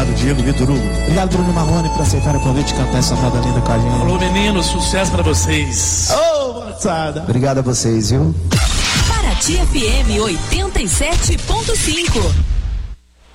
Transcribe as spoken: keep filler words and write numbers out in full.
Obrigado, Diego, Vitor Hugo. Obrigado, Bruno Marrone, por aceitar o convite de cantar essa moda linda com a gente. Alô, meninos, sucesso pra vocês. Ô, oh, moçada. Obrigado a vocês, viu? Paraty F M oitenta e sete ponto cinco.